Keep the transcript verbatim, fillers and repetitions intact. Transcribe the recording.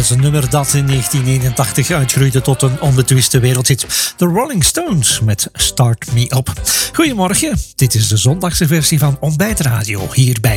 is een nummer dat in negentien eenentachtig uitgroeide tot een onbetwiste wereldhit. The Rolling Stones met Start Me Up. Goedemorgen, dit is de zondagse versie van Ontbijtradio, hier bij